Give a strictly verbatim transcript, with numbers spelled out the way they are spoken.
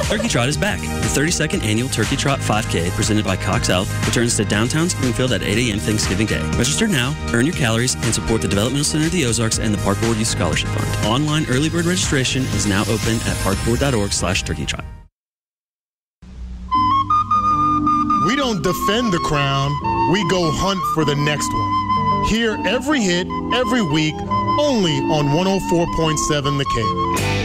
Turkey Trot is back. The thirty-second annual Turkey Trot five K, presented by Cox Health, returns to downtown Springfield at eight a.m. Thanksgiving Day. Register now, earn your calories, and support the Developmental Center of the Ozarks and the Park Board Youth Scholarship Fund. Online early bird registration is now open at parkboard.org slash turkey trot. We don't defend the crown, we go hunt for the next one. Hear every hit, every week, only on one oh four point seven The Cape.